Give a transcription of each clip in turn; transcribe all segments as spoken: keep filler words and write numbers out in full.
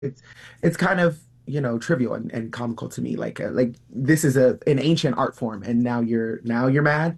it's it's kind of, you know, trivial and, and comical to me. Like uh, like this is a an ancient art form, and now you're now you're mad.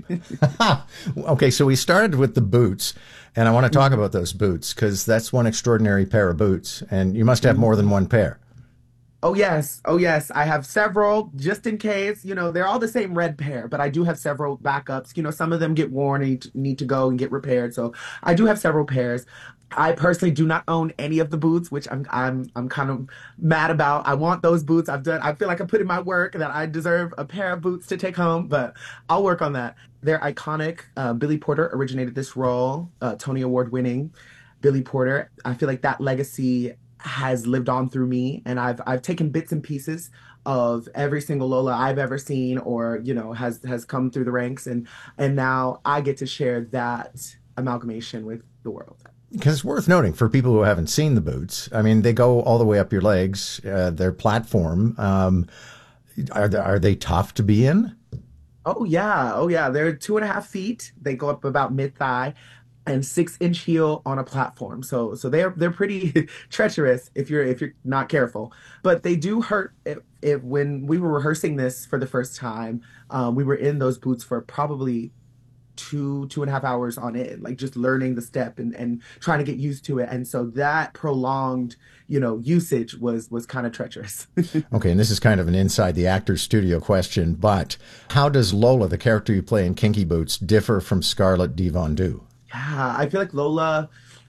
Okay, so we started with the boots, and I want to talk about those boots because that's one extraordinary pair of boots, and you must have more than one pair. Oh yes, oh yes. I have several just in case. You know, they're all the same red pair, but I do have several backups. You know, some of them get worn and need to, need to go and get repaired. So I do have several pairs. I personally do not own any of the boots, which I'm I'm I'm kind of mad about. I want those boots. I've done. I feel like I put in my work that I deserve a pair of boots to take home, but I'll work on that. They're iconic. Uh, Billy Porter originated this role, uh, Tony Award winning Billy Porter. I feel like that legacy has lived on through me, and I've I've taken bits and pieces of every single Lola I've ever seen, or you know, has has come through the ranks, and and now I get to share that amalgamation with the world. Because it's worth noting for people who haven't seen the boots. I mean, they go all the way up your legs. Uh, they're platform. Um, are they, are they tough to be in? Oh yeah, oh yeah. They're two and a half feet. They go up about mid thigh, and six inch heel on a platform. So so they're they're pretty treacherous if you're if you're not careful. But they do hurt. If, if when we were rehearsing this for the first time, um, we were in those boots for probably two two and a half hours on it, like just learning the step and and trying to get used to it. And so that prolonged, you know, usage was was kind of treacherous. Okay, and this is kind of an inside the actor's studio question, but how does Lola, the character you play in Kinky Boots, differ from Scarlett Devon-Dew? Yeah, I feel like Lola,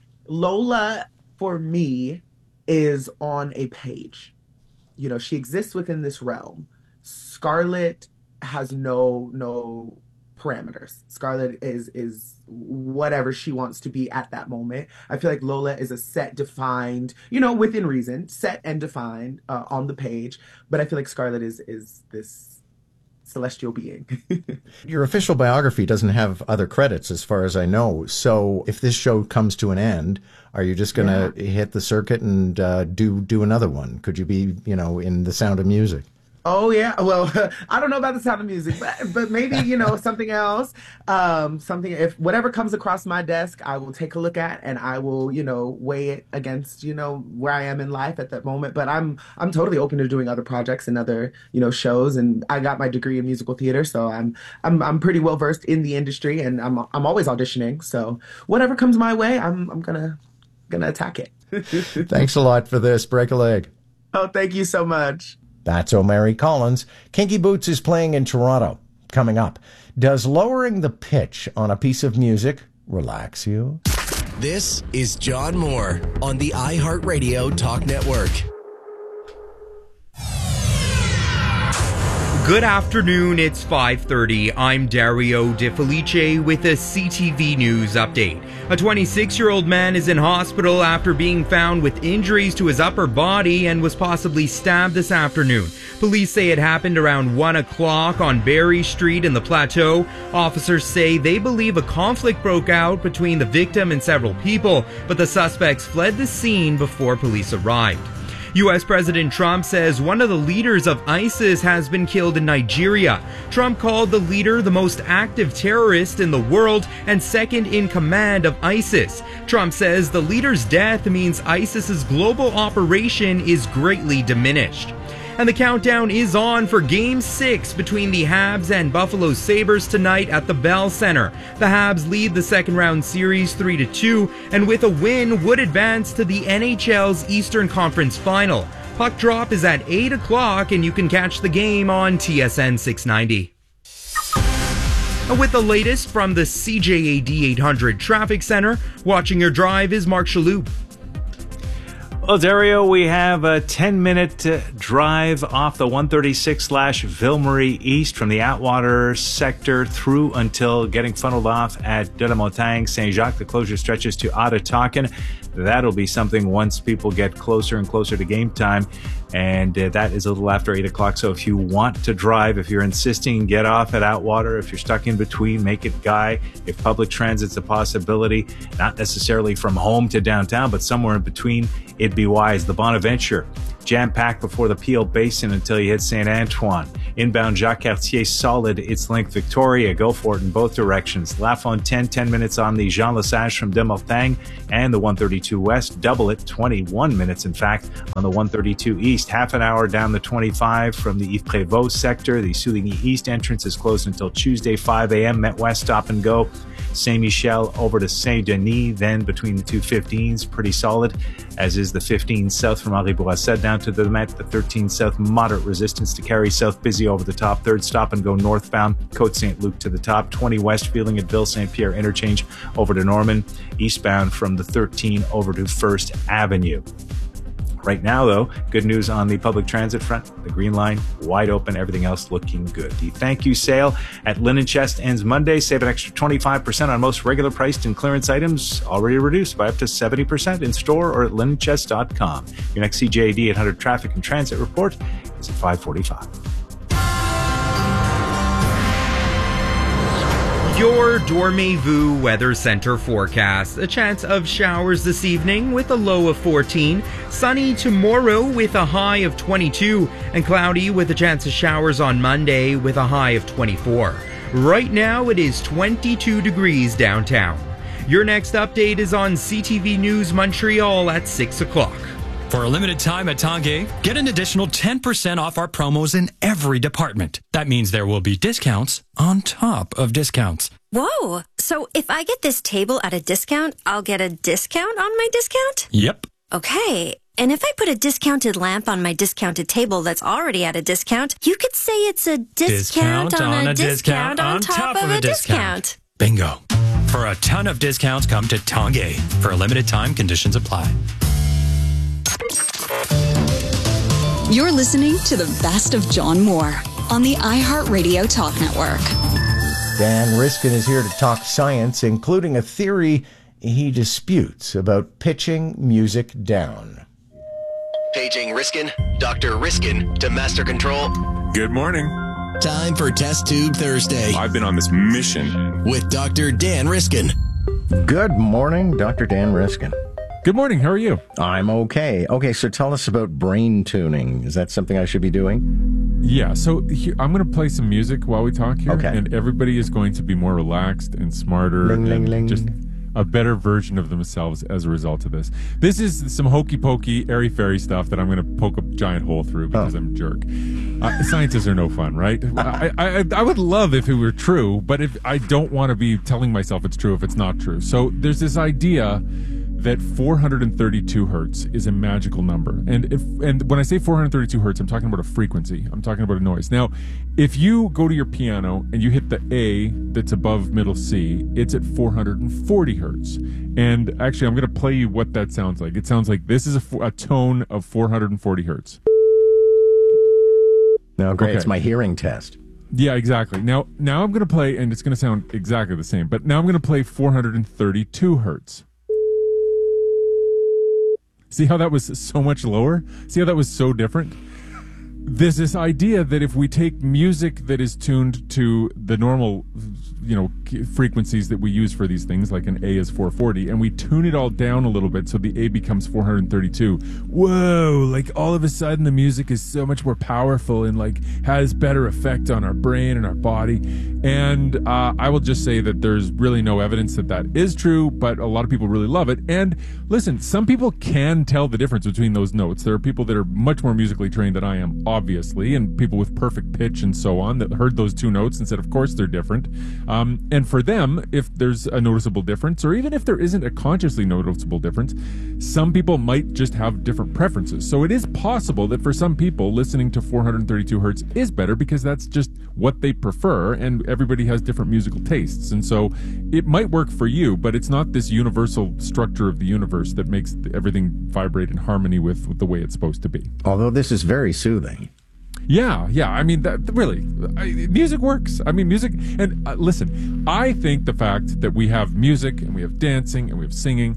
Lola for me is on a page. You know, she exists within this realm. Scarlett has no no parameters. Scarlett is is whatever she wants to be at that moment. I feel like Lola is a set defined, you know, within reason, set and defined uh, on the page. But I feel like Scarlett is is this celestial being. Your official biography doesn't have other credits as far as I know. So if this show comes to an end, are you just going to Yeah. hit the circuit and uh, do do another one? Could you be, you know, in The Sound of Music? Oh yeah. Well, I don't know about the Sound of Music, but but maybe, you know, something else. Um, something if whatever comes across my desk, I will take a look at, and I will, you know, weigh it against, you know, where I am in life at that moment. But I'm I'm totally open to doing other projects and other, you know, shows. And I got my degree in musical theater, so I'm I'm I'm pretty well versed in the industry, and I'm I'm always auditioning. So whatever comes my way, I'm I'm gonna gonna attack it. Thanks a lot for this. Break a leg. Oh, thank you so much. That's O'Mary Collins. Kinky Boots is playing in Toronto. Coming up, does lowering the pitch on a piece of music relax you? This is John Moore on the iHeartRadio Talk Network. Good afternoon, it's five thirty. I'm Dario De Felice with a C T V News update. A twenty-six-year-old man is in hospital after being found with injuries to his upper body and was possibly stabbed this afternoon. Police say it happened around one o'clock on Berry Street in the Plateau. Officers say they believe a conflict broke out between the victim and several people, but the suspects fled the scene before police arrived. U S President Trump says one of the leaders of ISIS has been killed in Nigeria. Trump called the leader the most active terrorist in the world and second in command of ISIS. Trump says the leader's death means ISIS's global operation is greatly diminished. And the countdown is on for Game six between the Habs and Buffalo Sabres tonight at the Bell Center. The Habs lead the second round series three to two, and with a win would advance to the N H L's Eastern Conference Final. Puck drop is at eight o'clock, and you can catch the game on T S N six ninety. With the latest from the C J A D eight hundred Traffic Center, watching your drive is Mark Shalhoub. Well, Dario, we have a ten-minute uh, drive off the one thirty-six slash Ville-Marie East from the Atwater sector through until getting funneled off at De La Montagne, Saint-Jacques. The closure stretches to Ottawa. That'll be something once people get closer and closer to game time. And uh, that is a little after eight o'clock. So if you want to drive, if you're insisting, get off at Atwater. If you're stuck in between, make it Guy. If public transit's a possibility, not necessarily from home to downtown, but somewhere in between, it'd be wise. The Bonaventure, jam-packed before the Peel Basin until you hit Saint Antoine. Inbound Jacques Cartier, solid. Its length Victoria. Go for it in both directions. La Fontaine, ten minutes on the Jean Lesage from Demortagne and the one thirty-two West. Double it, twenty-one minutes, in fact, on the one thirty-two East. Half an hour down the twenty-five from the Yves Prévost sector. The Souligny East entrance is closed until Tuesday, five a.m. Met West stop and go. Saint-Michel over to Saint-Denis, then between the two fifteens, pretty solid, as is the fifteen South from Henri Bourassa down to the Met. The thirteen South, moderate resistance to carry south, busy over the top. Third stop and go northbound, Côte Saint Luc to the top. twenty West, feeling at Ville Saint-Pierre interchange over to Norman. Eastbound from the thirteen over to First Avenue. Right now, though, good news on the public transit front. The Green Line, wide open, everything else looking good. The thank you sale at Linen Chest ends Monday. Save an extra twenty-five percent on most regular priced and clearance items, already reduced by up to seventy percent in store or at linen chest dot com. Your next C J A D eight hundred traffic and transit report is at five forty-five. Your Dormez-vous Weather Center forecast. A chance of showers this evening with a low of fourteen. Sunny tomorrow with a high of twenty-two. And cloudy with a chance of showers on Monday with a high of twenty-four. Right now it is twenty-two degrees downtown. Your next update is on C T V News Montreal at six o'clock. For a limited time at Tanguay, get an additional ten percent off our promos in every department. That means there will be discounts on top of discounts. Whoa! So if I get this table at a discount, I'll get a discount on my discount? Yep. Okay. And if I put a discounted lamp on my discounted table that's already at a discount, you could say it's a discount, Discount on, on a, a discount, discount on top, of a discount. Bingo. For a ton of discounts, come to Tanguay. For a limited time, conditions apply. You're listening to the best of John Moore on the iHeartRadio Talk Network. Dan Riskin is here to talk science, including a theory he disputes about pitching music down. Paging Riskin, Doctor Riskin to Master Control. Good morning. Time for Test Tube Thursday I've been on this mission with Doctor Dan Riskin. Good morning, Doctor Dan Riskin. Good morning. How are you? I'm okay. Okay, so tell us about brain tuning. Is that something I should be doing? Yeah, so here, I'm going to play some music while we talk here. Okay. And everybody is going to be more relaxed and smarter. Ling, ling, and ling. Just a better version of themselves as a result of this. This is some hokey pokey, airy fairy stuff that I'm going to poke a giant hole through because Oh. I'm a jerk. Uh, scientists are no fun, right? I, I I would love if it were true, but if I don't want to be telling myself it's true if it's not true. So there's this idea that four hundred thirty-two hertz is a magical number. And if and when I say four hundred thirty-two hertz, I'm talking about a frequency. I'm talking about a noise. Now, if you go to your piano and you hit the A that's above middle C, it's at four hundred forty hertz. And actually, I'm going to play you what that sounds like. It sounds like this is a, a tone of four hundred forty hertz. No, great. Okay. It's my hearing test. Yeah, exactly. Now, now I'm going to play, and it's going to sound exactly the same, but now I'm going to play four hundred thirty-two hertz. See how that was so much lower? See how that was so different? There's this idea that if we take music that is tuned to the normal, you know, frequencies that we use for these things, like an A is four forty, and we tune it all down a little bit so the A becomes four hundred thirty-two. Whoa, like all of a sudden the music is so much more powerful and like has better effect on our brain and our body. And uh, I will just say that there's really no evidence that that is true, but a lot of people really love it. And listen, some people can tell the difference between those notes. There are people that are much more musically trained than I am, obviously, and people with perfect pitch and so on that heard those two notes and said, of course they're different. Um, and for them, if there's a noticeable difference, or even if there isn't a consciously noticeable difference, some people might just have different preferences. So it is possible that for some people, listening to four hundred thirty-two hertz is better because that's just what they prefer, and everybody has different musical tastes. And so it might work for you, but it's not this universal structure of the universe that makes everything vibrate in harmony with, with the way it's supposed to be. Although this is very soothing. Yeah, yeah. I mean, that really, I, music works. I mean, music. And uh, listen, I think the fact that we have music and we have dancing and we have singing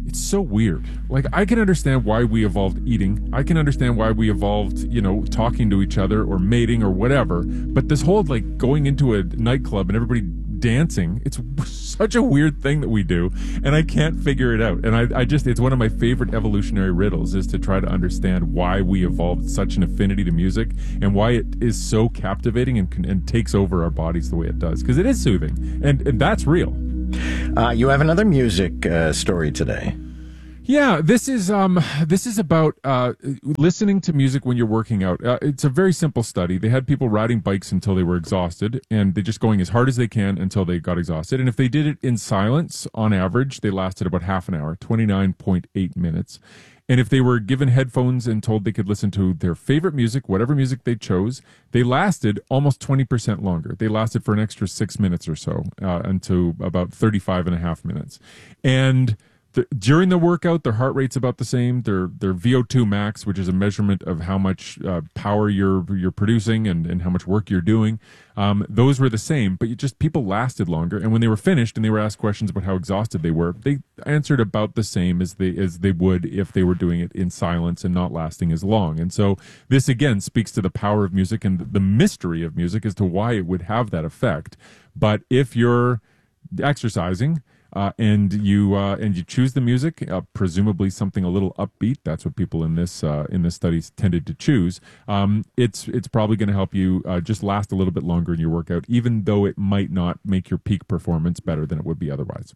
It's so weird. Like, I can understand why we evolved eating. I can understand why we evolved, you know, talking to each other or mating or whatever. But this whole, like, going into a nightclub and everybody dancing, it's such a weird thing that we do. And I can't figure it out. And I, I just, it's one of my favorite evolutionary riddles is to try to understand why we evolved such an affinity to music and why it is so captivating and, and takes over our bodies the way it does. Because it is soothing. And, and that's real. Uh, you have another music uh, story today. Yeah, this is um, this is about uh, listening to music when you're working out. Uh, it's a very simple study. They had people riding bikes until they were exhausted, and they just going as hard as they can until they got exhausted. And if they did it in silence, on average, they lasted about half an hour, twenty-nine point eight minutes. And if they were given headphones and told they could listen to their favorite music, whatever music they chose, they lasted almost twenty percent longer. They lasted for an extra six minutes or so, uh, until about thirty-five and a half minutes. And the, during the workout, their heart rate's about the same. Their their V O two max, which is a measurement of how much uh, power you're you're producing and, and how much work you're doing, um, those were the same. But you just people lasted longer. And when they were finished and they were asked questions about how exhausted they were, they answered about the same as they as they would if they were doing it in silence and not lasting as long. And so this again speaks to the power of music and the mystery of music as to why it would have that effect. But if you're exercising, Uh, and you uh, and you choose the music, uh, presumably something a little upbeat. That's what people in this uh, in this study tended to choose. Um, it's it's probably going to help you uh, just last a little bit longer in your workout, even though it might not make your peak performance better than it would be otherwise.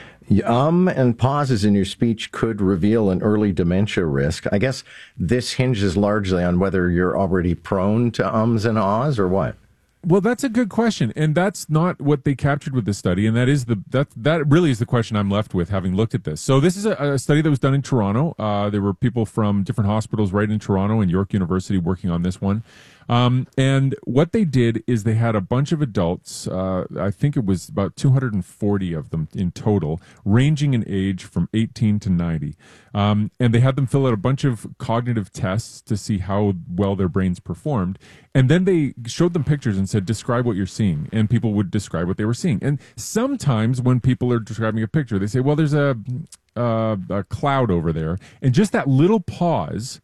Um and pauses in your speech could reveal an early dementia risk. I guess this hinges largely on whether you're already prone to ums and ahs or what. Well, that's a good question, and that's not what they captured with this study, and that is the that that really is the question I'm left with, having looked at this. So this is a, a study that was done in Toronto. Uh, there were people from different hospitals right in Toronto and York University working on this one. Um, and what they did is they had a bunch of adults, uh, I think it was about two hundred forty of them in total, ranging in age from eighteen to ninety. Um, and they had them fill out a bunch of cognitive tests to see how well their brains performed. And then they showed them pictures and said, describe what you're seeing. And people would describe what they were seeing. And sometimes when people are describing a picture, they say, well, there's a, uh, a cloud over there. And just that little pause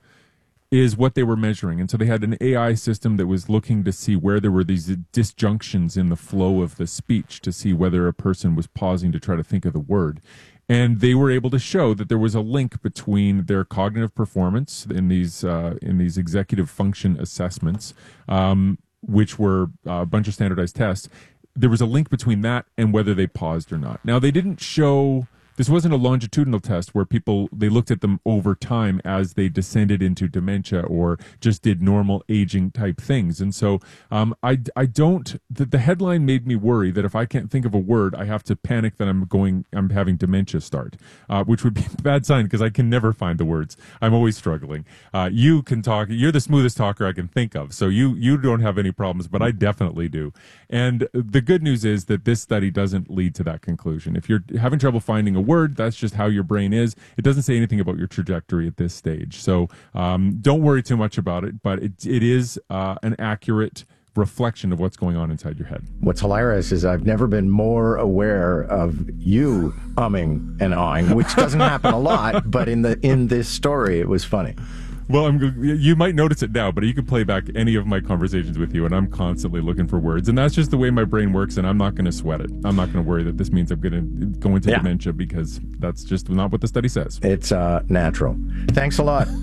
is what they were measuring. And so they had an A I system that was looking to see where there were these disjunctions in the flow of the speech to see whether a person was pausing to try to think of the word. And they were able to show that there was a link between their cognitive performance in these uh, in these executive function assessments, um, which were a bunch of standardized tests. There was a link between that and whether they paused or not. Now, they didn't show... This wasn't a longitudinal test where people, they looked at them over time as they descended into dementia or just did normal aging type things. And so um, I, I don't, the, the headline made me worry that if I can't think of a word, I have to panic that I'm going, I'm having dementia start, uh, which would be a bad sign because I can never find the words. I'm always struggling. Uh, you can talk, you're the smoothest talker I can think of. So you, you don't have any problems, but I definitely do. And the good news is that this study doesn't lead to that conclusion. If you're having trouble finding a word, that's just how your brain is. It doesn't say anything about your trajectory at this stage. So um, don't worry too much about it, but it, it is uh, an accurate reflection of what's going on inside your head. What's hilarious is I've never been more aware of you umming and ahhing, which doesn't happen a lot, but in the in this story, it was funny. Well, I'm, you might notice it now, but you can play back any of my conversations with you, and I'm constantly looking for words. And that's just the way my brain works, and I'm not going to sweat it. I'm not going to worry that this means I'm going to go into yeah. dementia, because that's just not what the study says. It's uh, natural. Thanks a lot.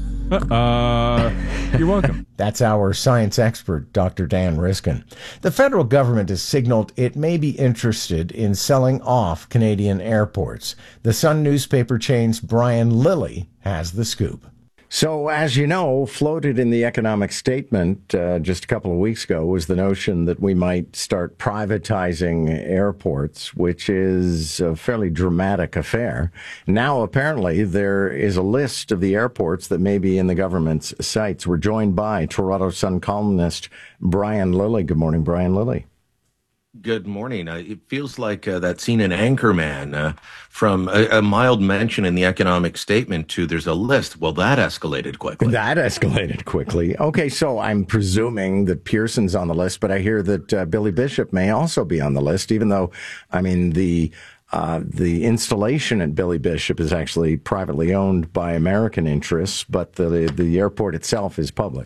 Uh, you're welcome. That's our science expert, Doctor Dan Riskin. The federal government has signaled it may be interested in selling off Canadian airports. The Sun newspaper chain's Brian Lilley has the scoop. So, as you know, floated in the economic statement uh, just a couple of weeks ago was the notion that we might start privatizing airports, which is a fairly dramatic affair. Now, apparently, there is a list of the airports that may be in the government's sights. We're joined by Toronto Sun columnist Brian Lilley. Good morning, Brian Lilley. Good morning. Uh, it feels like uh, that scene in Anchorman, uh, from a, a mild mention in the economic statement to there's a list. Well, that escalated quickly. That escalated quickly. Okay, so I'm presuming that Pearson's on the list, but I hear that uh, Billy Bishop may also be on the list, even though, I mean, the Uh, the installation at Billy Bishop is actually privately owned by American interests, but the the airport itself is public.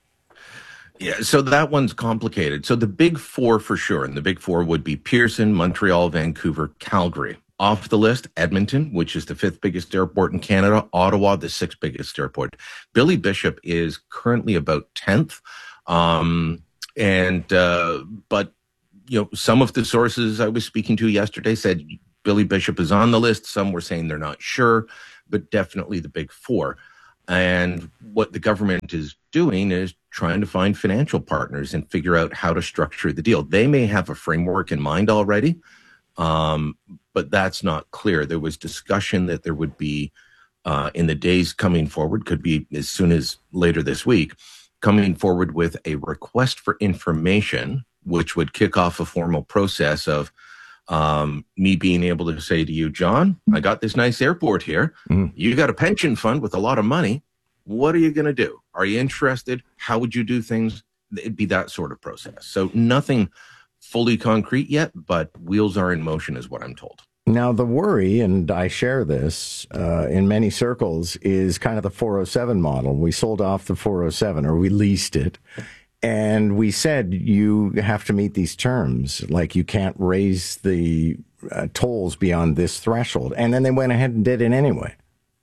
Yeah, so that one's complicated. So the big four for sure, and the big four would be Pearson, Montreal, Vancouver, Calgary. Off the list, Edmonton, which is the fifth biggest airport in Canada, Ottawa, the sixth biggest airport. Billy Bishop is currently about tenth. Um, and, uh, but, you know, some of the sources I was speaking to yesterday said Billy Bishop is on the list. Some were saying they're not sure, but definitely the big four. And what the government is doing is trying to find financial partners and figure out how to structure the deal. They may have a framework in mind already, um, but that's not clear. There was discussion that there would be, uh, in the days coming forward, could be as soon as later this week, coming forward with a request for information, which would kick off a formal process of Um, me being able to say to you, John, I got this nice airport here. Mm. You got a pension fund with a lot of money. What are you going to do? Are you interested? How would you do things? It'd be that sort of process. So nothing fully concrete yet, but wheels are in motion is what I'm told. Now, the worry, and I share this uh, in many circles, is kind of the four oh seven model. We sold off the four oh seven, or we leased it. And we said, you have to meet these terms, like you can't raise the uh, tolls beyond this threshold. And then they went ahead and did it anyway.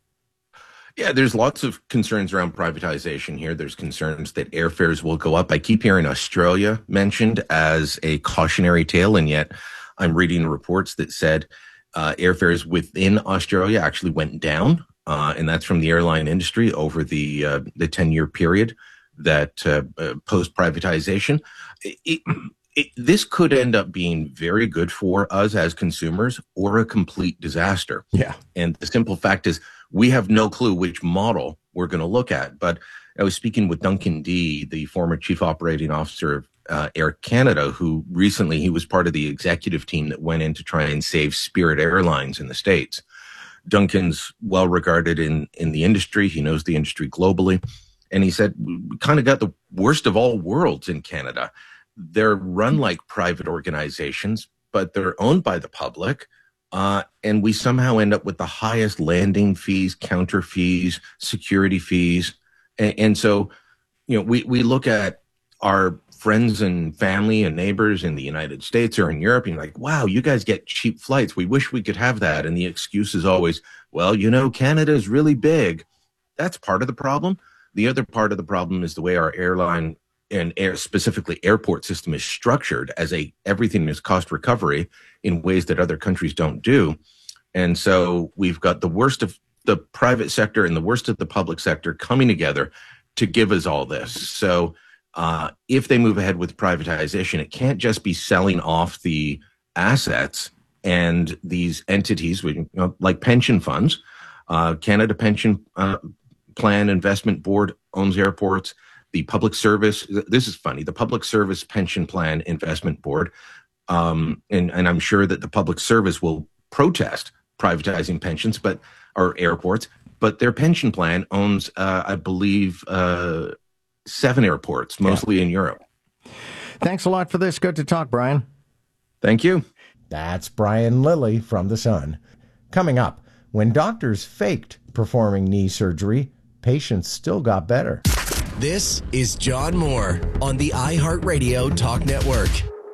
Yeah, there's lots of concerns around privatization here. There's concerns that airfares will go up. I keep hearing Australia mentioned as a cautionary tale, and yet I'm reading reports that said uh, airfares within Australia actually went down, uh, and that's from the airline industry over the uh, the ten-year period that uh, uh, post-privatization. It, it, it, this could end up being very good for us as consumers or a complete disaster. Yeah. And the simple fact is we have no clue which model we're going to look at. But I was speaking with Duncan Dee, the former chief operating officer of uh, Air Canada, who recently, he was part of the executive team that went in to try and save Spirit Airlines in the States. Duncan's well-regarded in, in the industry. He knows the industry globally. And he said, we kind of got the worst of all worlds in Canada. They're run like private organizations, but they're owned by the public. Uh, and we somehow end up with the highest landing fees, counter fees, security fees. And, and so, you know, we, we look at our friends and family and neighbors in the United States or in Europe, and you're like, wow, you guys get cheap flights. We wish we could have that. And the excuse is always, well, you know, Canada is really big. That's part of the problem. The other part of the problem is the way our airline and air, specifically airport system is structured as a everything is cost recovery in ways that other countries don't do. And so we've got the worst of the private sector and the worst of the public sector coming together to give us all this. So uh, if they move ahead with privatization, it can't just be selling off the assets and these entities, you know, like pension funds. Uh, Canada Pension uh, Plan Investment Board owns airports. The public service, this is funny, the Public Service Pension Plan Investment Board, um, and, and I'm sure that the public service will protest privatizing pensions, but or airports, but their pension plan owns, uh, I believe, uh, seven airports, mostly yeah. in Europe. Thanks a lot for this. Good to talk, Brian. Thank you. That's Brian Lilly from The Sun. Coming up, when doctors faked performing knee surgery, patients still got better. This is John Moore on the iHeartRadio Talk Network.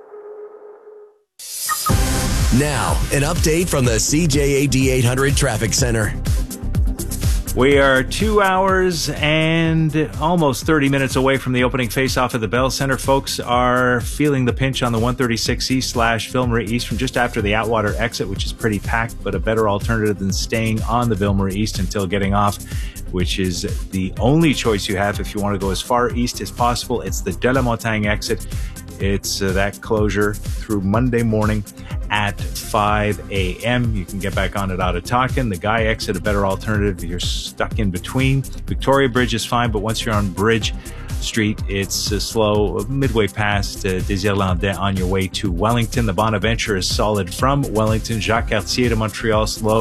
Now, an update from the C J A D eight hundred Traffic Center. We are two hours and almost thirty minutes away from the opening face-off at the Bell Center. Folks are feeling the pinch on the one thirty-six East slash Ville-Marie East from just after the Atwater exit, which is pretty packed, but a better alternative than staying on the Ville-Marie East until getting off, which is the only choice you have if you want to go as far east as possible. It's the De La Montagne exit. It's uh, that closure through Monday morning at five a.m. You can get back on at Ottawakan. The Guy exit, a better alternative. You're stuck in between. Victoria Bridge is fine, but once you're on Bridge Street, it's uh, slow midway past uh, Des Irlandais on your way to Wellington. The Bonaventure is solid from Wellington. Jacques Cartier to Montreal, slow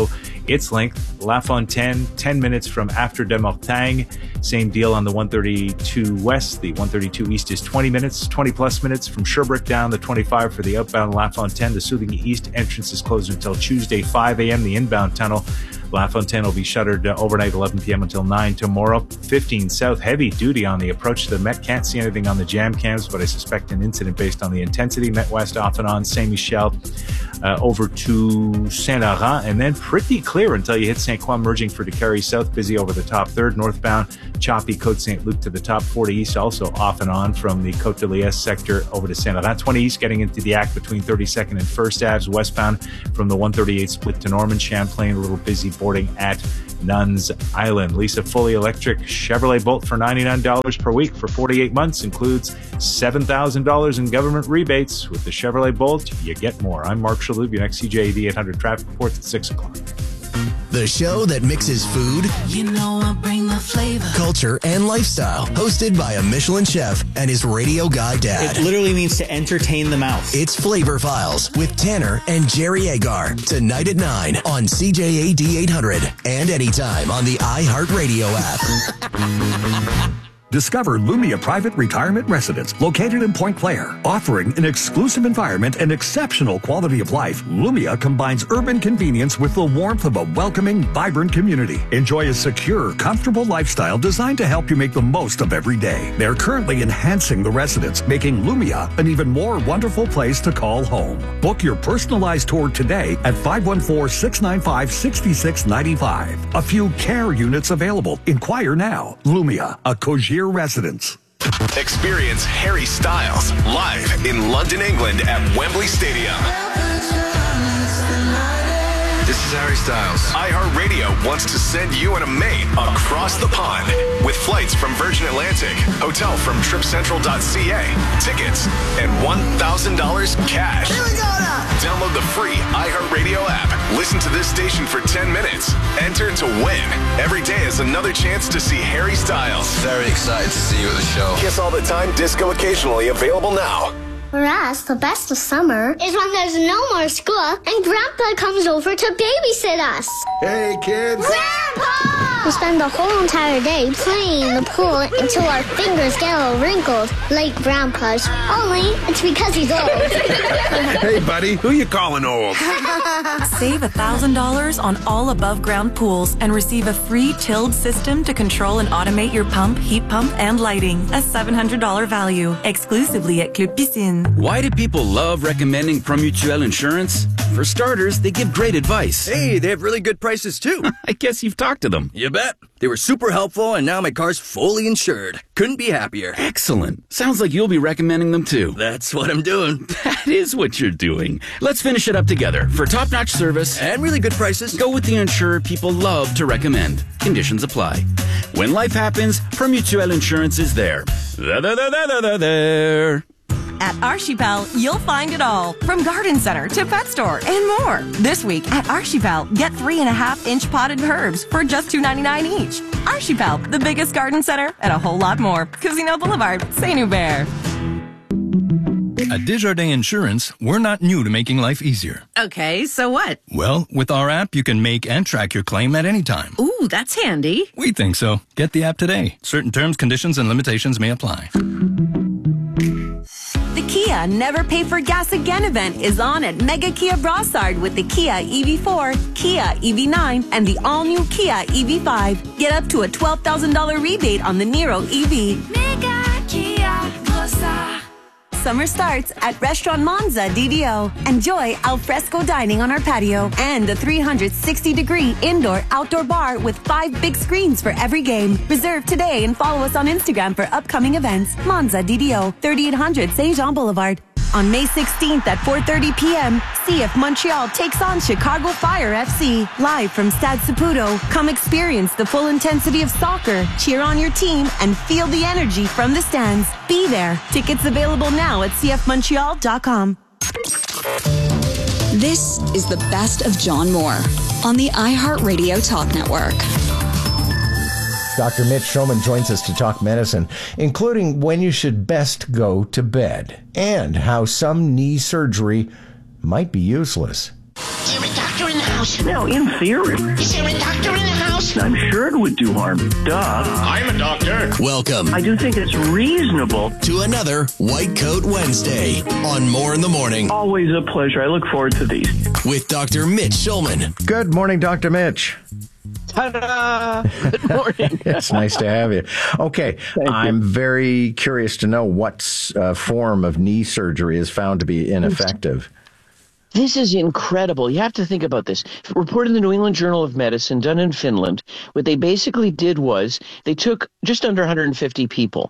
its length. La Fontaine, ten minutes from after de Mortagne. Same deal on the one thirty-two West. The one thirty-two East is twenty minutes, twenty plus minutes from Sherbrooke down the twenty-five for the outbound La Fontaine. The Souvigny East entrance is closed until Tuesday, five a.m. The inbound tunnel, La Fontaine, will be shuttered uh, overnight, eleven p.m. until nine tomorrow. fifteen South, heavy duty on the approach to the Met. Can't see anything on the jam cams, but I suspect an incident based on the intensity. Met West off and on Saint-Michel uh, over to Saint-Laurent, and then pretty clear until you hit Saint-Croix, merging for Décarie South. Busy over the top third. Northbound, choppy Côte-Saint-Luc to the top. forty East also off and on from the Côte de Liesse sector over to Saint-Laurent. twenty East getting into the act between thirty-second and First Avenue. Westbound from the one thirty-eight split to Norman. Champlain, a little busy boarding at Nuns Island. Lisa fully electric Chevrolet Bolt for ninety-nine dollars per week for forty-eight months. Includes seven thousand dollars in government rebates. With the Chevrolet Bolt, you get more. I'm Mark Shalhoub, your next C J A D eight hundred traffic reports at six o'clock. The show that mixes food, you know I bring the flavor, culture, and lifestyle. Hosted by a Michelin chef and his radio guy dad. It literally means to entertain the mouth. It's Flavor Files with Tanner and Jerry Agar. Tonight at nine on C J A D eight hundred and anytime on the iHeartRadio app. Discover Lumia Private Retirement Residence, located in Point Claire. Offering an exclusive environment and exceptional quality of life, Lumia combines urban convenience with the warmth of a welcoming, vibrant community. Enjoy a secure, comfortable lifestyle designed to help you make the most of every day. They're currently enhancing the residence, making Lumia an even more wonderful place to call home. Book your personalized tour today at five one four, six nine five, six six nine five. A few care units available. Inquire now. Lumia, a Cogier residence. Experience Harry Styles live in London, England at Wembley Stadium. This is Harry Styles. iHeartRadio wants to send you and a mate across the pond with flights from Virgin Atlantic, hotel from trip central dot c a, tickets, and one thousand dollars cash. Here we go now. Download the free iHeartRadio app. Listen to this station for ten minutes. Enter to win. Every day is another chance to see Harry Styles. Very excited to see you at the show. Kiss All the Time, disco occasionally, available now. For us, the best of summer is when there's no more school and Grandpa comes over to babysit us. Hey, kids. Grandpa! We spend the whole entire day playing in the pool until our fingers get all wrinkled, like Grandpa's. Only it's because he's old. Hey, buddy, who you calling old? Save one thousand dollars on all above-ground pools and receive a free tilled system to control and automate your pump, heat pump, and lighting. A seven hundred dollars value, exclusively at Club Piscine. Why do people love recommending Promutuel Insurance? For starters, they give great advice. Hey, they have really good prices too. I guess you've talked to them. You bet. They were super helpful, and now my car's fully insured. Couldn't be happier. Excellent. Sounds like you'll be recommending them too. That's what I'm doing. That is what you're doing. Let's finish it up together. For top-notch service and really good prices, go with the insurer people love to recommend. Conditions apply. When life happens, Promutuel Insurance is there. There, there, there, there, there, there. At Archipel, you'll find it all, from garden center to pet store and more. This week at Archipel, get three and a half inch potted herbs for just two ninety-nine each. Archipel, the biggest garden center and a whole lot more. Casino Boulevard, Saint Hubert. At Desjardins Insurance, we're not new to making life easier. Okay, so what? Well, with our app, you can make and track your claim at any time. Ooh, that's handy. We think so. Get the app today. Certain terms, conditions, and limitations may apply. The Kia Never Pay for Gas Again event is on at Mega Kia Brossard with the Kia E V four, Kia E V nine, and the all-new Kia E V five. Get up to a twelve thousand dollars rebate on the Niro E V. Mega Kia Brossard. Summer starts at Restaurant Monza D D O. Enjoy al fresco dining on our patio and a three hundred sixty degree indoor-outdoor bar with five big screens for every game. Reserve today and follow us on Instagram for upcoming events. Monza D D O, thirty-eight hundred Saint Jean Boulevard. On May sixteenth at four thirty p.m., C F Montreal takes on Chicago Fire F C. Live from Stade Saputo, come experience the full intensity of soccer, cheer on your team, and feel the energy from the stands. Be there. Tickets available now at c f montreal dot com. This is the best of John Moore on the iHeartRadio Talk Network. Doctor Mitch Schoeman joins us to talk medicine, including when you should best go to bed and how some knee surgery might be useless. You're a doctor in the house. house? No, in theory. Is there a doctor in the house? I'm sure it would do harm. Duh. I'm a doctor. Welcome I do think it's reasonable. to another White Coat Wednesday on More in the Morning Always a pleasure. I look forward to these. with Doctor Mitch Schulman. Good morning, Doctor Mitch. Ta-da! Good morning. It's nice to have you. Okay, I'm very curious to know what uh, form of knee surgery is found to be ineffective. This is incredible. You have to think about this. Reported in the New England Journal of Medicine, done in Finland, what they basically did was they took just under one hundred fifty people,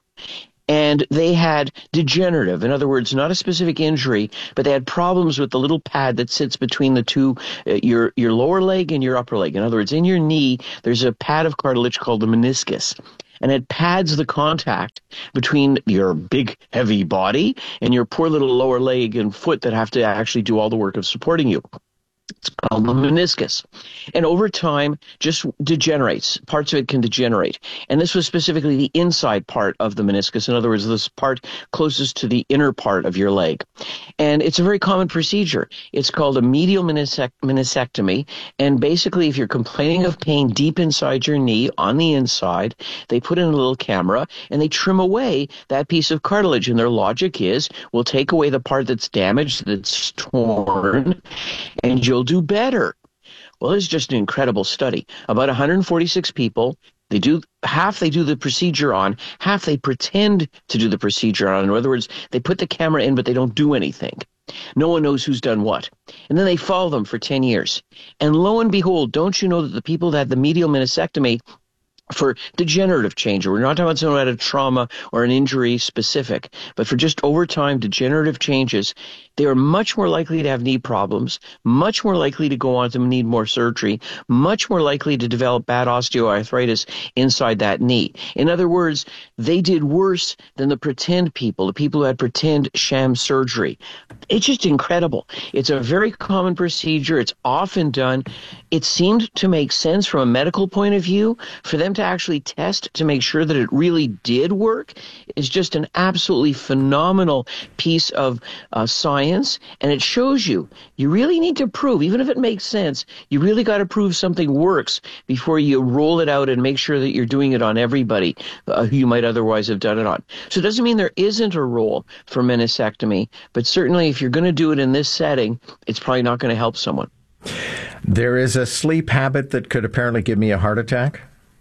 and they had degenerative, in other words, not a specific injury, but they had problems with the little pad that sits between the two, uh, your your lower leg and your upper leg. In other words, in your knee, there's a pad of cartilage called the meniscus. And it pads the contact between your big, heavy body and your poor little lower leg and foot that have to actually do all the work of supporting you. It's called the meniscus. And over time, just degenerates. Parts of it can degenerate. And this was specifically the inside part of the meniscus. In other words, this part closest to the inner part of your leg. And it's a very common procedure. It's called a medial meniscec- meniscectomy. And basically, if you're complaining of pain deep inside your knee, on the inside, they put in a little camera and they trim away that piece of cartilage. And their logic is, we'll take away the part that's damaged, that's torn, and you'll do better. Well, it's just an incredible study. About one hundred forty-six people, they do half they do the procedure on, half they pretend to do the procedure on. In other words, they put the camera in, but they don't do anything. No one knows who's done what. And then they follow them for ten years. And lo and behold, don't you know that the people that had the medial meniscectomy for degenerative change, we're not talking about someone who had a trauma or an injury specific, but for just over time degenerative changes, they are much more likely to have knee problems, much more likely to go on to need more surgery, much more likely to develop bad osteoarthritis inside that knee. In other words, they did worse than the pretend people, the people who had pretend sham surgery. It's just incredible. It's a very common procedure. It's often done. It seemed to make sense from a medical point of view. For them to actually test to make sure that it really did work is just an absolutely phenomenal piece of uh, science. And it shows you, you really need to prove, even if it makes sense, you really got to prove something works before you roll it out and make sure that you're doing it on everybody uh, who you might otherwise have done it on. So it doesn't mean there isn't a role for meniscectomy, but certainly if you're going to do it in this setting, it's probably not going to help someone. There is a sleep habit that could apparently give me a heart attack.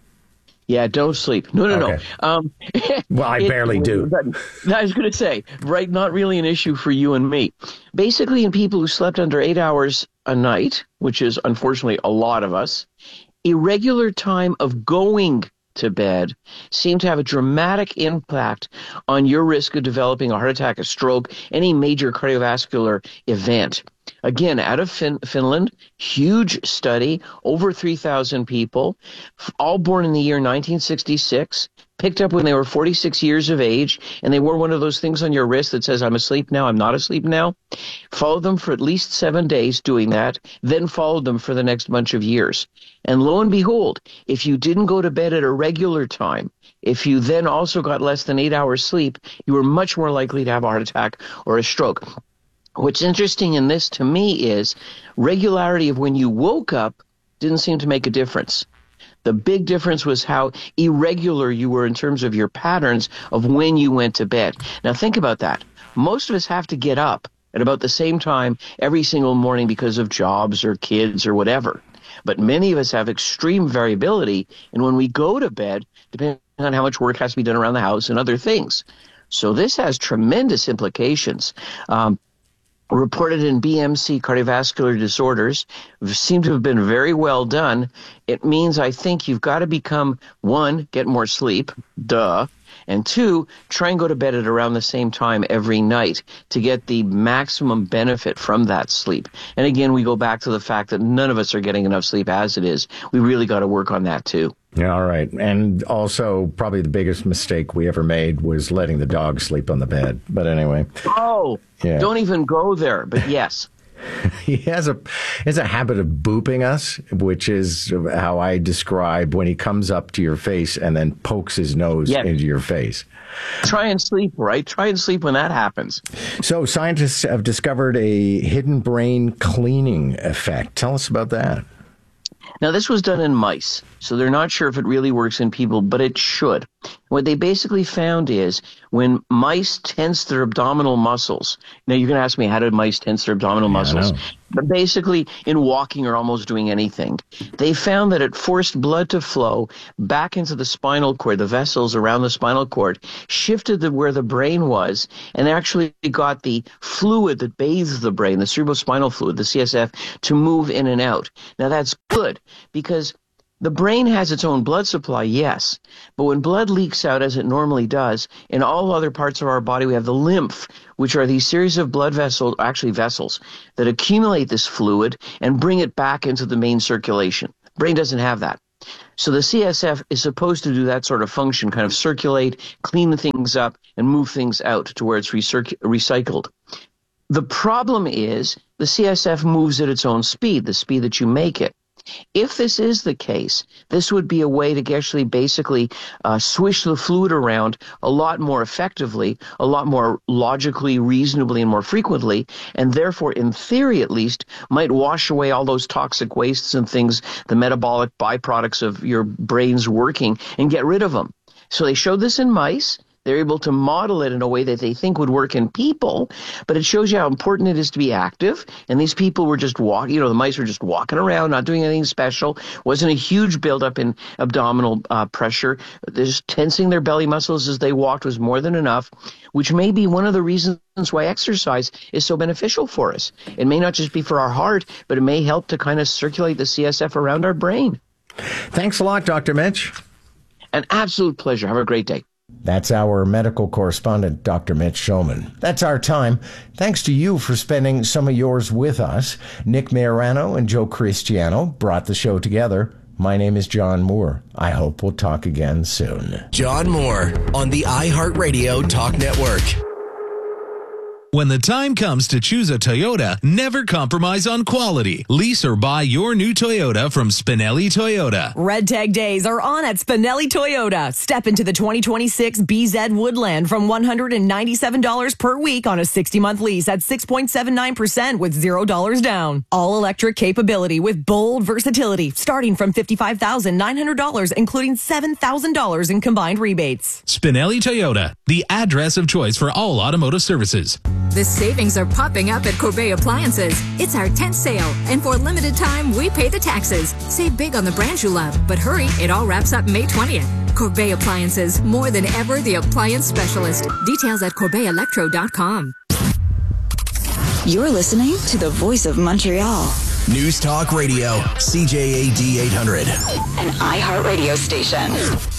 Yeah, don't sleep. No, no, Okay. no. Um, Well, I it- barely do. I was going to say, right, not really an issue for you and me. Basically, in people who slept under eight hours a night, which is unfortunately a lot of us, irregular time of going to bed seem to have a dramatic impact on your risk of developing a heart attack, a stroke, any major cardiovascular event. Again, out of fin- Finland, huge study, over three thousand people, f- all born in the year nineteen sixty-six, picked up when they were forty-six years of age, and they wore one of those things on your wrist that says, I'm asleep now, I'm not asleep now. Followed them for at least seven days doing that, then followed them for the next bunch of years. And lo and behold, if you didn't go to bed at a regular time, if you then also got less than eight hours sleep, you were much more likely to have a heart attack or a stroke. What's interesting in this to me is regularity of when you woke up didn't seem to make a difference. The big difference was how irregular you were in terms of your patterns of when you went to bed. Now think about that. Most of us have to get up at about the same time every single morning because of jobs or kids or whatever. But many of us have extreme variability in when we go to bed, depending on how much work has to be done around the house and other things. So this has tremendous implications. Um, reported in B M C cardiovascular disorders seem to have been very well done. It means I think you've got to become, one, get more sleep, duh, and two, try and go to bed at around the same time every night to get the maximum benefit from that sleep. And again, we go back to the fact that none of us are getting enough sleep as it is. We really got to work on that too. Yeah, all right. And also, probably the biggest mistake we ever made was letting the dog sleep on the bed. But anyway. Oh, Yeah. don't even go there, but yes. He has a has a habit of booping us, which is how I describe when he comes up to your face and then pokes his nose Yeah. into your face. Try and sleep, right? Try and sleep when that happens. So scientists have discovered a hidden brain cleaning effect. Tell us about that. Now, this was done in mice, so they're not sure if it really works in people, but it should. What they basically found is when mice tense their abdominal muscles. Now, you're going to ask me, how did mice tense their abdominal Yeah, I muscles? know. But basically, in walking or almost doing anything, they found that it forced blood to flow back into the spinal cord, the vessels around the spinal cord, shifted the, where the brain was, and actually got the fluid that bathes the brain, the cerebrospinal fluid, the C S F, to move in and out. Now, that's good because the brain has its own blood supply, yes, but when blood leaks out, as it normally does, in all other parts of our body, we have the lymph, which are these series of blood vessels, actually vessels, that accumulate this fluid and bring it back into the main circulation. Brain doesn't have that. So the C S F is supposed to do that sort of function, kind of circulate, clean things up, and move things out to where it's recirc- recycled. The problem is the C S F moves at its own speed, the speed that you make it. If this is the case, this would be a way to actually basically uh, swish the fluid around a lot more effectively, a lot more logically, reasonably, and more frequently, and therefore, in theory at least, might wash away all those toxic wastes and things, the metabolic byproducts of your brain's working, and get rid of them. So they showed this in mice. They're able to model it in a way that they think would work in people, but it shows you how important it is to be active. And these people were just walking, you know, the mice were just walking around, not doing anything special. Wasn't a huge buildup in abdominal uh, pressure. Just tensing their belly muscles as they walked was more than enough, which may be one of the reasons why exercise is so beneficial for us. It may not just be for our heart, but it may help to kind of circulate the C S F around our brain. Thanks a lot, Doctor Mitch. An absolute pleasure. Have a great day. That's our medical correspondent, Doctor Mitch Shulman. That's our time. Thanks to you for spending some of yours with us. Nick Majorano and Joe Cristiano brought the show together. My name is John Moore. I hope we'll talk again soon. John Moore on the iHeartRadio Talk Network. When the time comes to choose a Toyota, never compromise on quality. Lease or buy your new Toyota from Spinelli Toyota. Red Tag Days are on at Spinelli Toyota. Step into the twenty twenty-six B Z Woodland from one hundred ninety-seven dollars per week on a sixty-month lease at six point seven nine percent with zero dollars down. All-electric capability with bold versatility starting from fifty-five thousand nine hundred dollars, including seven thousand dollars in combined rebates. Spinelli Toyota, the address of choice for all automotive services. The savings are popping up at Corbet Appliances. It's our tenth sale, and for a limited time, we pay the taxes. Save big on the brands you love, but hurry, it all wraps up May twentieth. Corbet Appliances, more than ever the appliance specialist. Details at corbet electro dot com. You're listening to the voice of Montreal. News Talk Radio, C J A D eight hundred. An iHeartRadio station.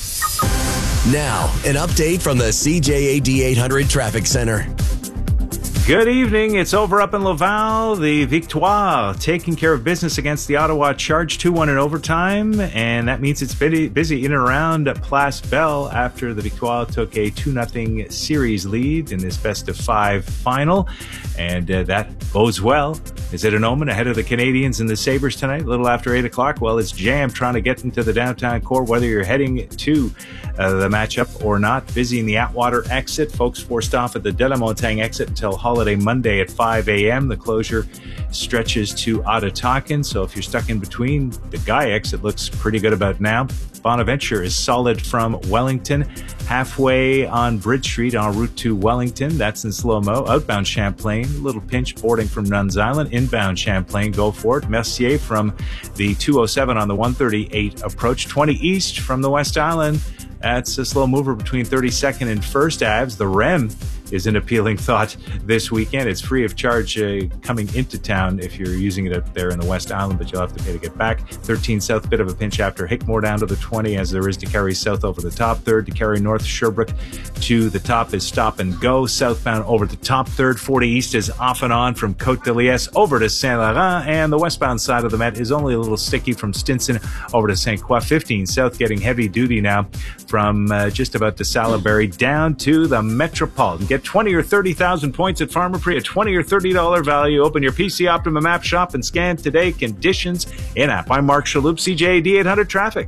Now, an update from the C J A D eight hundred Traffic Center. Good evening. It's over up in Laval. The Victoire taking care of business against the Ottawa Charge two one in overtime, and that means it's busy, busy in and around Place Belle after the Victoire took a two nothing series lead in this best of five final, and uh, that bodes well. Is it an omen ahead of the Canadians and the Sabres tonight, a little after eight o'clock? Well, it's jammed trying to get into the downtown core, whether you're heading to uh, the matchup or not. Busy in the Atwater exit. Folks forced off at the De La Montagne exit until Holiday Monday at five a.m. The closure stretches to Ottatakin, so if you're stuck in between, the Guy exit looks pretty good about now. Bonaventure is solid from Wellington. Halfway on Bridge Street en route to Wellington, that's in slow-mo. Outbound Champlain, a little pinch boarding from Nuns Island. Inbound Champlain, go for it. Mercier from the two oh seven on the one thirty-eight approach. twenty east from the West Island. That's a slow mover between thirty-second and First Aves. The R E M is an appealing thought this weekend. It's free of charge uh, coming into town if you're using it up there in the West Island, but you'll have to pay to get back. thirteen south, bit of a pinch after Hickmore down to the twenty, as there is to carry south over the top. Third, to carry north Sherbrooke to the top is stop and go. Southbound over the top. Third, forty east is off and on from Côte de Liesse over to Saint Laurent, and the westbound side of the Met is only a little sticky from Stinson over to Saint Croix. fifteen south getting heavy duty now from uh, just about to Salaberry down to the Metropolitan. Get Get twenty or thirty thousand points at Pharmaprix, a twenty or thirty dollars value. Open your P C Optimum app shop and scan today. Conditions in app. I'm Mark Shalhoub, C J A D eight hundred Traffic.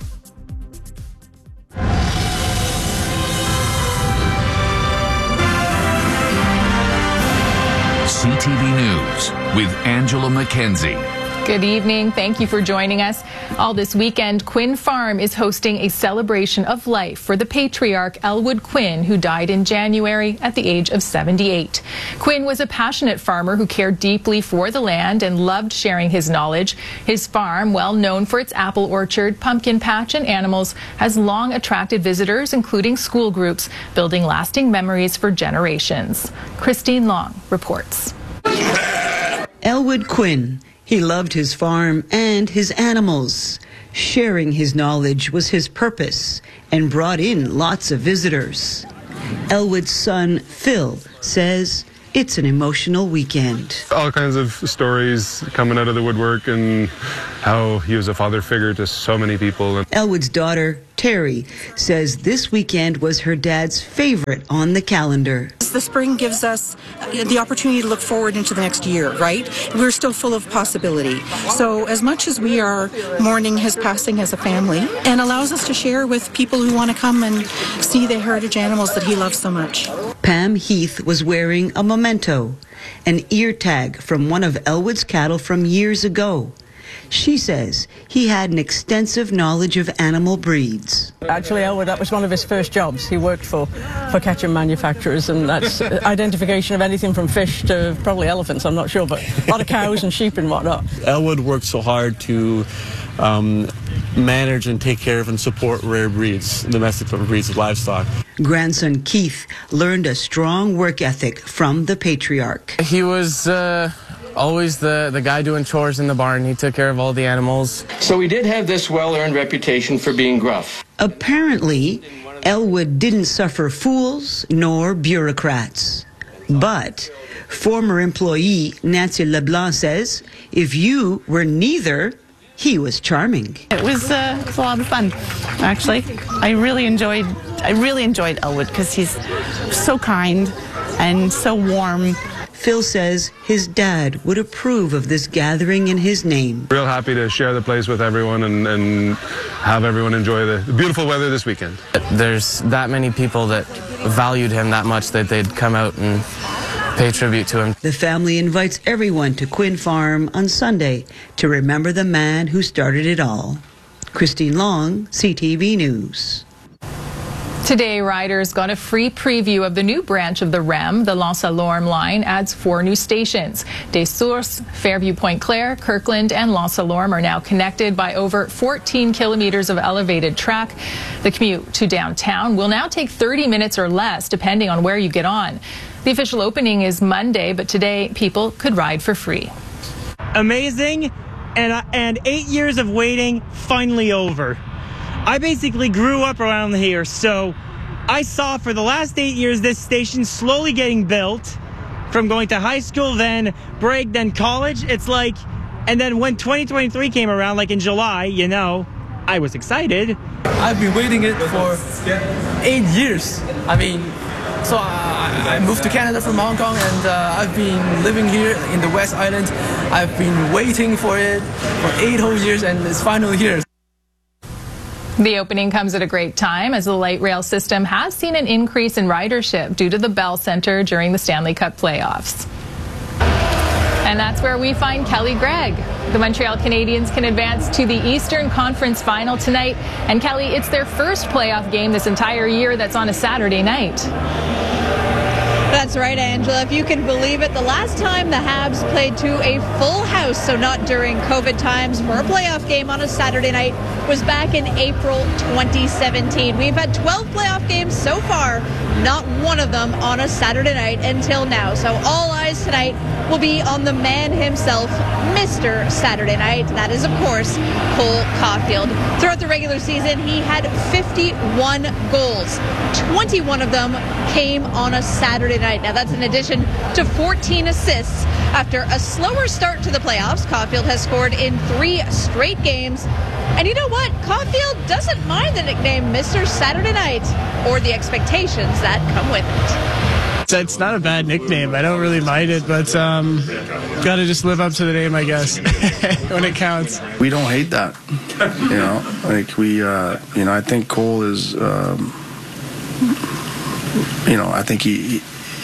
C T V News with Angela McKenzie. Good evening. Thank you for joining us. All this weekend, Quinn Farm is hosting a celebration of life for the patriarch Elwood Quinn, who died in January at the age of seventy-eight. Quinn was a passionate farmer who cared deeply for the land and loved sharing his knowledge. His farm, well known for its apple orchard, pumpkin patch, and animals, has long attracted visitors, including school groups, building lasting memories for generations. Christine Long reports. Elwood Quinn. He loved his farm and his animals. Sharing his knowledge was his purpose and brought in lots of visitors. Elwood's son, Phil, says it's an emotional weekend. All kinds of stories coming out of the woodwork and how he was a father figure to so many people. Elwood's daughter, Terry, says this weekend was her dad's favorite on the calendar. The spring gives us the opportunity to look forward into the next year, right? We're still full of possibility. So as much as we are mourning his passing as a family, and allows us to share with people who want to come and see the heritage animals that he loves so much. Pam Heath was wearing a memento, an ear tag from one of Elwood's cattle from years ago. She says he had an extensive knowledge of animal breeds. Actually, Elwood, that was one of his first jobs. He worked for, for cattle manufacturers, and that's identification of anything from fish to probably elephants, I'm not sure, but a lot of cows and sheep and whatnot. Elwood worked so hard to um, manage and take care of and support rare breeds, domestic breeds of livestock. Grandson Keith learned a strong work ethic from the patriarch. He was uh, always the, the guy doing chores in the barn. He took care of all the animals. So he did have this well-earned reputation for being gruff. Apparently, Elwood didn't suffer fools nor bureaucrats. But former employee Nancy LeBlanc says if you were neither, he was charming. It was, uh, it was a lot of fun, actually. I really enjoyed, I really enjoyed Elwood because he's so kind and so warm. Phil says his dad would approve of this gathering in his name. Real happy to share the place with everyone and, and have everyone enjoy the, the beautiful weather this weekend. There's that many people that valued him that much that they'd come out and pay tribute to him. The family invites everyone to Quinn Farm on Sunday to remember the man who started it all. Christine Long, C T V News. Today, riders got a free preview of the new branch of the R E M. The L'Anse à Lorme line adds four new stations. Des Sources, Fairview Point Claire, Kirkland, and L'Anse à Lorme are now connected by over fourteen kilometers of elevated track. The commute to downtown will now take thirty minutes or less, depending on where you get on. The official opening is Monday, but today people could ride for free. Amazing, and, uh, and eight years of waiting finally over. I basically grew up around here, so I saw for the last eight years this station slowly getting built, from going to high school, then break, then college. It's like, and then when twenty twenty-three came around, like in July, you know, I was excited. I've been waiting it for eight years. I mean, so I, I moved to Canada from Hong Kong, and uh, I've been living here in the West Island. I've been waiting for it for eight whole years, and it's finally here. The opening comes at a great time as the light rail system has seen an increase in ridership due to the Bell Centre during the Stanley Cup playoffs. And that's where we find Kelly Gregg. The Montreal Canadiens can advance to the Eastern Conference Final tonight. And Kelly, it's their first playoff game this entire year that's on a Saturday night. That's right, Angela. If you can believe it, the last time the Habs played to a full house, so not during COVID times, for a playoff game on a Saturday night, was back in April twenty seventeen. We've had twelve playoff games so far, not one of them on a Saturday night until now. So all eyes tonight will be on the man himself, Mister Saturday Night. That is, of course, Cole Caulfield. Throughout the regular season, he had fifty-one goals. twenty-one of them came on a Saturday night. Now, that's in addition to fourteen assists. After a slower start to the playoffs, Caulfield has scored in three straight games. And you know what? Caulfield doesn't mind the nickname Mister Saturday Night or the expectations that come with it. So it's not a bad nickname. I don't really mind it, but um, got to just live up to the name, I guess, when it counts. We don't hate that, you know. Like we, uh, you know, I think Cole is, um, you know, I think he,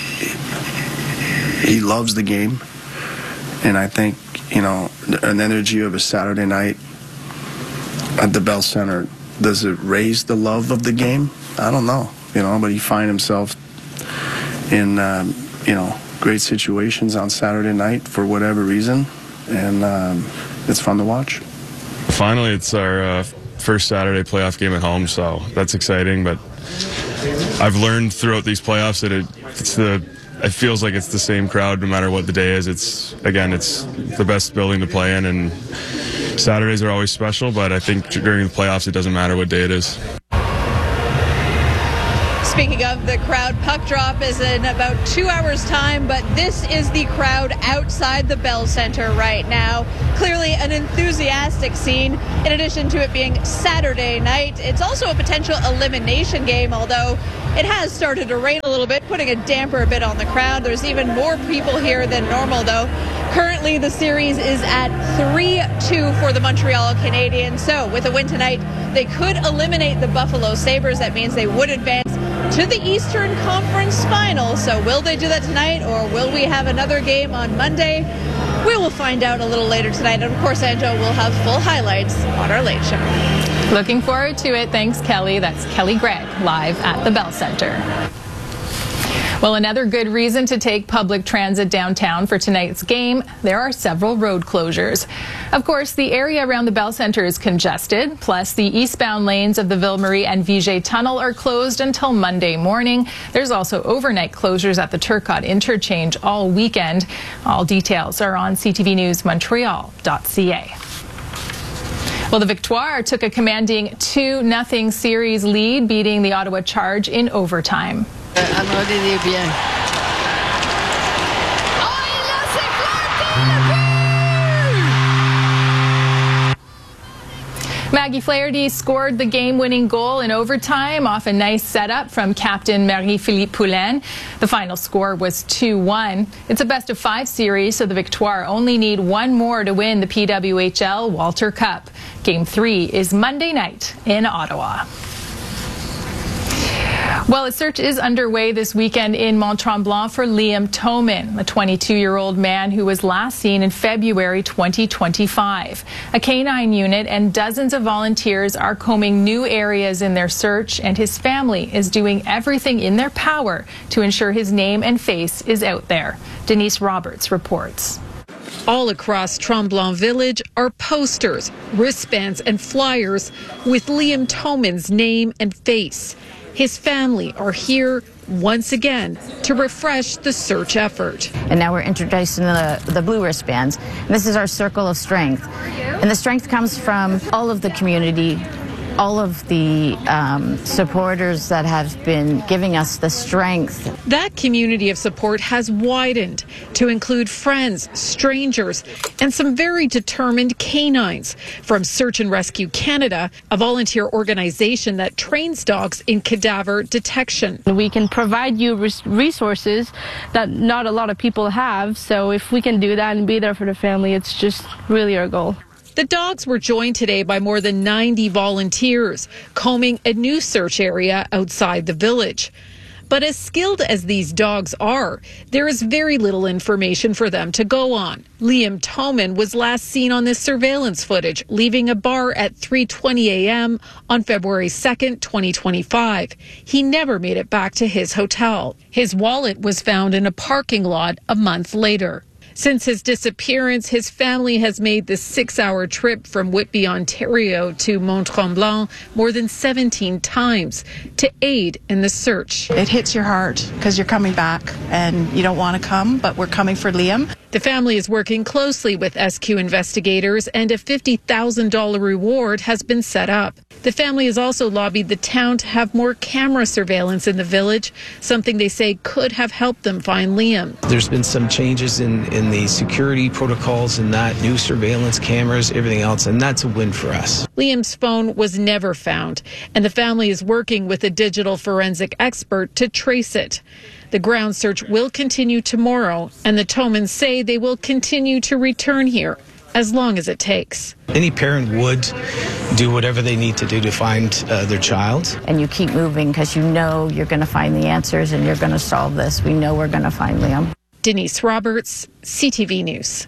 he he loves the game, and I think, you know, an energy of a Saturday night at the Bell Center, does it raise the love of the game? I don't know, you know, but he find himself in, um, you know, great situations on Saturday night for whatever reason, and um, it's fun to watch. Finally, it's our uh, first Saturday playoff game at home, so that's exciting, but I've learned throughout these playoffs that it, it's the, it feels like it's the same crowd no matter what the day is. It's, again, it's the best building to play in, and Saturdays are always special, but I think during the playoffs it doesn't matter what day it is. Speaking of the crowd, puck drop is in about two hours' time, but this is the crowd outside the Bell Center right now. Clearly an enthusiastic scene. In addition to it being Saturday night, it's also a potential elimination game, although it has started to rain a little bit, putting a damper a bit on the crowd. There's even more people here than normal, though. Currently, the series is at three two for the Montreal Canadiens. So with a win tonight, they could eliminate the Buffalo Sabres. That means they would advance to the Eastern Conference Final. So will they do that tonight, or will we have another game on Monday? We will find out a little later tonight. And of course, Anjo will have full highlights on our late show. Looking forward to it. Thanks, Kelly. That's Kelly Gregg live at the Bell Center. Well, another good reason to take public transit downtown for tonight's game, there are several road closures. Of course, the area around the Bell Center is congested, plus the eastbound lanes of the Ville-Marie and Viger Tunnel are closed until Monday morning. There's also overnight closures at the Turcotte Interchange all weekend. All details are on c t v news montreal dot c a. Well, the Victoire took a commanding two nothing series lead, beating the Ottawa Charge in overtime. Maggie Flaherty scored the game-winning goal in overtime off a nice setup from captain Marie-Philippe Poulin. The final score was two one. It's a best-of-five series, so the Victoire only need one more to win the P W H L Walter Cup. Game three is Monday night in Ottawa. Well, a search is underway this weekend in Mont-Tremblant for Liam Toman, a twenty-two-year-old man who was last seen in February twenty twenty-five. A canine unit and dozens of volunteers are combing new areas in their search, and his family is doing everything in their power to ensure his name and face is out there. Denise Roberts reports. All across Tremblant Village are posters, wristbands, and flyers with Liam Toman's name and face. His family are here once again to refresh the search effort. And now we're introducing the, the blue wristbands. And this is our circle of strength. And the strength comes from all of the community, all of the um, supporters that have been giving us the strength. That community of support has widened to include friends, strangers, and some very determined canines from Search and Rescue Canada, a volunteer organization that trains dogs in cadaver detection. We can provide you res- resources that not a lot of people have, so if we can do that and be there for the family, it's just really our goal. The dogs were joined today by more than ninety volunteers, combing a new search area outside the village. But as skilled as these dogs are, there is very little information for them to go on. Liam Toman was last seen on this surveillance footage, leaving a bar at three twenty a m on February second, twenty twenty-five. He never made it back to his hotel. His wallet was found in a parking lot a month later. Since his disappearance, his family has made the six-hour trip from Whitby, Ontario to Mont-Tremblant more than seventeen times to aid in the search. It hits your heart because you're coming back and you don't want to come, but we're coming for Liam. The family is working closely with S Q investigators, and a fifty thousand dollars reward has been set up. The family has also lobbied the town to have more camera surveillance in the village, something they say could have helped them find Liam. There's been some changes in, in the security protocols and that, new surveillance cameras, everything else, and that's a win for us. Liam's phone was never found, and the family is working with a digital forensic expert to trace it. The ground search will continue tomorrow, and the Tomans say they will continue to return here as long as it takes. Any parent would do whatever they need to do to find uh, their child. And you keep moving because you know you're going to find the answers and you're going to solve this. We know we're going to find Liam. Denise Roberts, C T V News.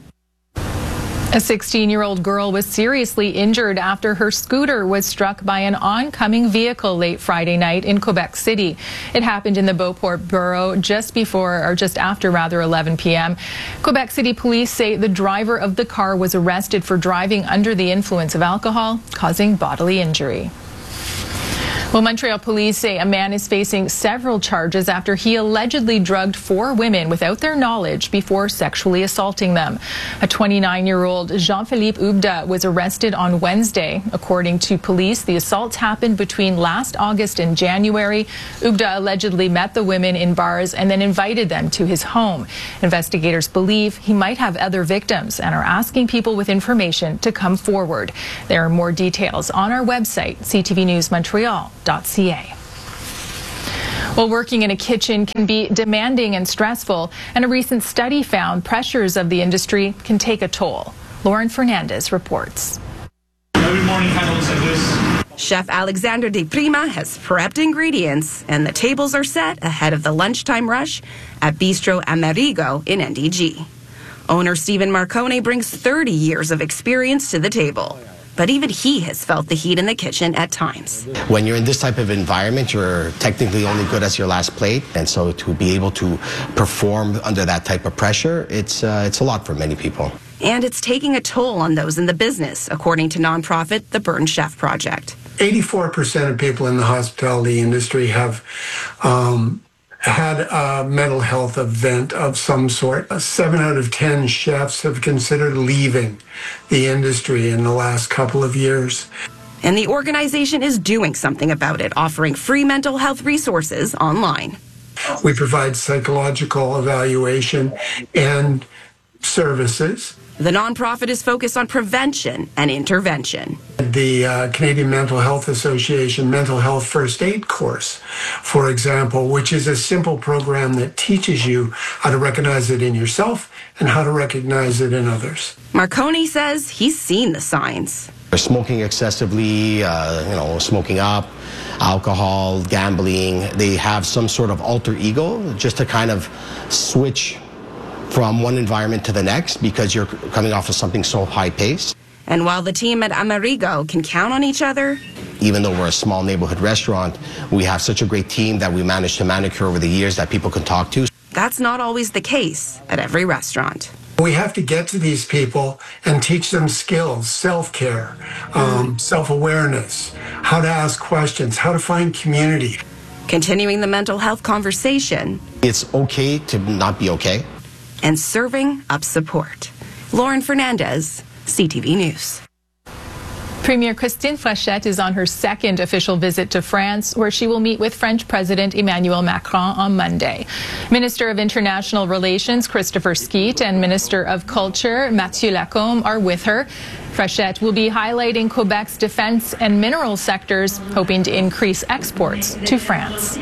A sixteen-year-old girl was seriously injured after her scooter was struck by an oncoming vehicle late Friday night in Quebec City. It happened in the Beauport borough just before, or just after rather, eleven p m Quebec City police say the driver of the car was arrested for driving under the influence of alcohol, causing bodily injury. Well, Montreal police say a man is facing several charges after he allegedly drugged four women without their knowledge before sexually assaulting them. A twenty-nine-year-old Jean-Philippe Ubda was arrested on Wednesday. According to police, the assaults happened between last August and January. Ubda allegedly met the women in bars and then invited them to his home. Investigators believe he might have other victims and are asking people with information to come forward. There are more details on our website, c t v news montreal dot c a. Well, working in a kitchen can be demanding and stressful, and a recent study found pressures of the industry can take a toll. Lauren Fernandez reports. Every morning kind of looks like this. Chef Alexander De Prima has prepped ingredients, and the tables are set ahead of the lunchtime rush at Bistro Amerigo in N D G. Owner Stephen Marcone brings thirty years of experience to the table. But even he has felt the heat in the kitchen at times. When you're in this type of environment, you're technically only good as your last plate. And so to be able to perform under that type of pressure, it's, uh, it's a lot for many people. And it's taking a toll on those in the business, according to nonprofit The Burn Chef Project. eighty-four percent of people in the hospitality industry have um, had a mental health event of some sort. Seven out of ten chefs have considered leaving the industry in the last couple of years. And the organization is doing something about it, offering free mental health resources online. We provide psychological evaluation and services. The nonprofit is focused on prevention and intervention. The uh, Canadian Mental Health Association Mental Health First Aid course, for example, which is a simple program that teaches you how to recognize it in yourself and how to recognize it in others. Marcone says he's seen the signs. They're smoking excessively, uh, you know, smoking up, alcohol, gambling. They have some sort of alter ego just to kind of switch from one environment to the next because you're coming off of something so high-paced. And while the team at Amerigo can count on each other, even though we're a small neighborhood restaurant, we have such a great team that we managed to manicure over the years that people can talk to. That's not always the case at every restaurant. We have to get to these people and teach them skills, self-care, um, self-awareness, how to ask questions, how to find community. Continuing the mental health conversation. It's okay to not be okay. And serving up support. Lauren Fernandez, C T V News. Premier Christine Frechette is on her second official visit to France, where she will meet with French President Emmanuel Macron on Monday. Minister of International Relations Christopher Skeet and Minister of Culture Mathieu Lacombe are with her. Frechette will be highlighting Quebec's defense and mineral sectors, hoping to increase exports to France.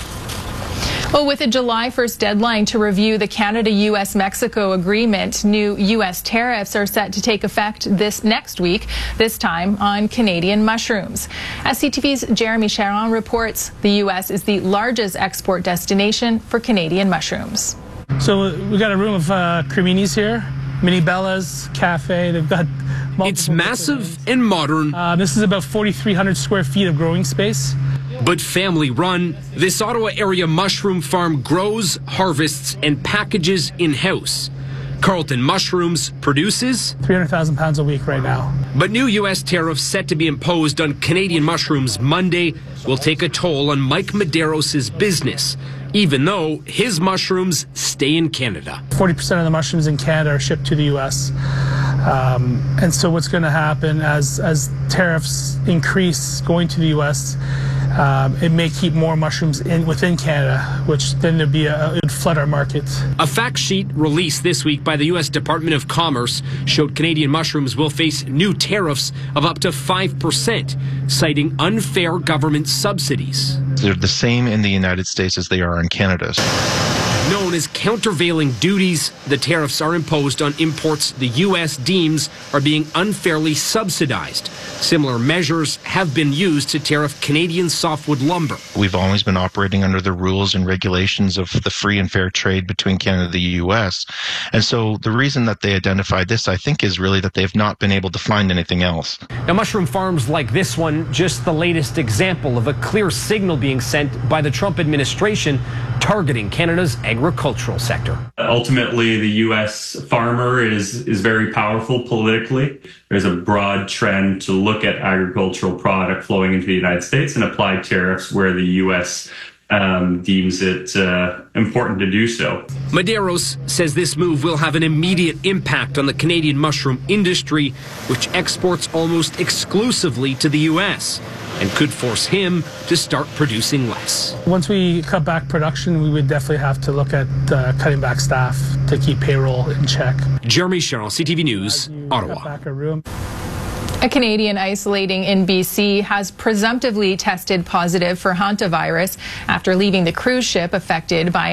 Well, with a July first deadline to review the Canada-U S Mexico agreement, new U S tariffs are set to take effect this next week, this time on Canadian mushrooms. As C T V's Jeremy Charon reports, the U S is the largest export destination for Canadian mushrooms. So we got a room of uh, creminis here, mini Bella's, cafe. They've got It's massive and modern. Uh, this is about forty-three hundred square feet of growing space. But family-run, this Ottawa area mushroom farm grows, harvests, and packages in-house. Carlton Mushrooms produces three hundred thousand pounds a week right now. But new U S tariffs set to be imposed on Canadian mushrooms Monday will take a toll on Mike Medeiros' business, even though his mushrooms stay in Canada. forty percent of the mushrooms in Canada are shipped to the U S Um, and so what's going to happen as, as tariffs increase going to the U S, um, it may keep more mushrooms in within Canada, which then there'd be a, it would flood our market. A fact sheet released this week by the U S Department of Commerce showed Canadian mushrooms will face new tariffs of up to five percent, citing unfair government subsidies. They're the same in the United States as they are in Canada. Known as countervailing duties, the tariffs are imposed on imports the U S deems are being unfairly subsidized. Similar measures have been used to tariff Canadian softwood lumber. We've always been operating under the rules and regulations of the free and fair trade between Canada and the U S. And so the reason that they identified this, I think, is really that they've not been able to find anything else. Now, mushroom farms like this one, just the latest example of a clear signal being sent by the Trump administration targeting Canada's agricultural sector. Ultimately, the U S farmer is, is very powerful politically. There's a broad trend to look at agricultural product flowing into the United States and apply tariffs where the U S um, deems it uh, important to do so. Medeiros says this move will have an immediate impact on the Canadian mushroom industry, which exports almost exclusively to the U S, and could force him to start producing less. Once we cut back production, we would definitely have to look at uh, cutting back staff to keep payroll in check. Jeremy Charles, C T V News, Ottawa. A Canadian isolating in B C has presumptively tested positive for hantavirus after leaving the cruise ship affected by